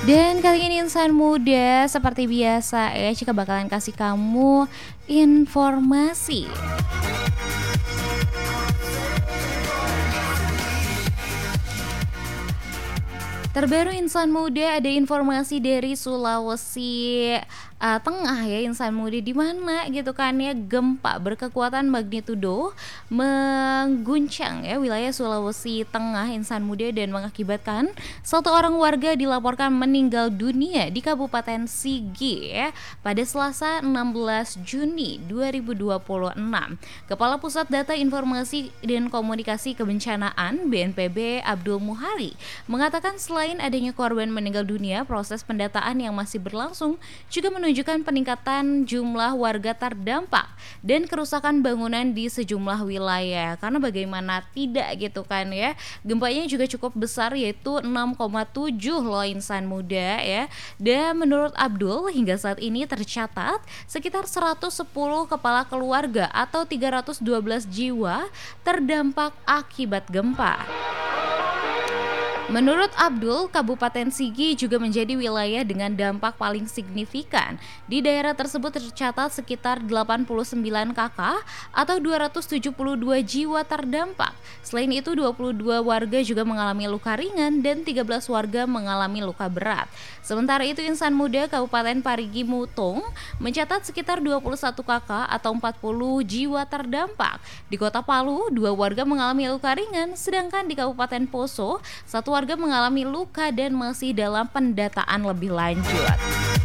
Dan kali ini insan muda seperti biasa ya, Cika bakalan kasih kamu informasi. Terbaru insan muda, ada informasi dari Sulawesi Tengah ya insan muda, di mana gitu kan ya, gempa berkekuatan magnitudo mengguncang ya wilayah Sulawesi Tengah insan muda, dan mengakibatkan satu orang warga dilaporkan meninggal dunia di Kabupaten Sigi ya pada Selasa 16 Juni 2026. Kepala Pusat Data Informasi dan Komunikasi Kebencanaan BNPB Abdul Muhari mengatakan selain adanya korban meninggal dunia, proses pendataan yang masih berlangsung juga menunjukkan peningkatan jumlah warga terdampak dan kerusakan bangunan di sejumlah wilayah. Karena bagaimana tidak gitu kan ya, gempanya juga cukup besar, yaitu 6,7 loh insan muda ya. Dan menurut Abdul, hingga saat ini tercatat sekitar 110 kepala keluarga atau 312 jiwa terdampak akibat gempa. Menurut Abdul, Kabupaten Sigi juga menjadi wilayah dengan dampak paling signifikan. Di daerah tersebut tercatat sekitar 89 kakak atau 272 jiwa terdampak. Selain itu, 22 warga juga mengalami luka ringan dan 13 warga mengalami luka berat. Sementara itu, insan muda Kabupaten Parigi Mutong mencatat sekitar 21 kakak atau 40 jiwa terdampak. Di Kota Palu, 2 warga mengalami luka ringan, sedangkan di Kabupaten Poso, 1 warga mengalami luka dan masih dalam pendataan lebih lanjut.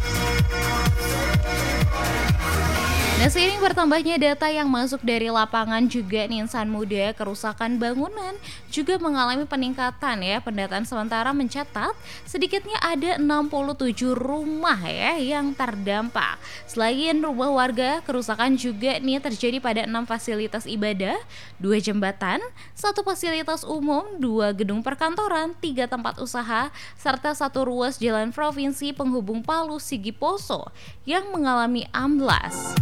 Nah, seiring bertambahnya data yang masuk dari lapangan juga nih insan muda, kerusakan bangunan juga mengalami peningkatan ya. Pendataan sementara mencatat sedikitnya ada 67 rumah ya yang terdampak. Selain rumah warga, kerusakan juga nih terjadi pada 6 fasilitas ibadah, 2 jembatan, 1 fasilitas umum, 2 gedung perkantoran, 3 tempat usaha, serta 1 ruas jalan provinsi penghubung Palu Sigi Poso yang mengalami amblas.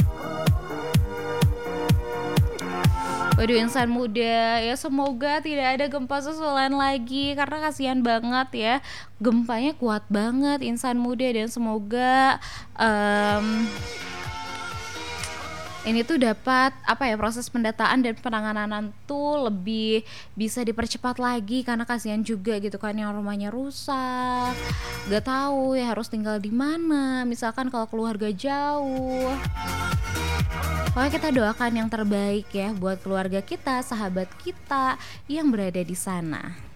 Waduh insan muda ya, semoga tidak ada gempa susulan lagi, karena kasihan banget ya, gempanya kuat banget insan muda, dan semoga ini tuh dapat proses pendataan dan penanganan tuh lebih bisa dipercepat lagi, karena kasihan juga gitu kan yang rumahnya rusak, gak tahu ya harus tinggal di mana, misalkan kalau keluarga jauh. Pokoknya kita doakan yang terbaik ya buat keluarga kita, sahabat kita yang berada di sana.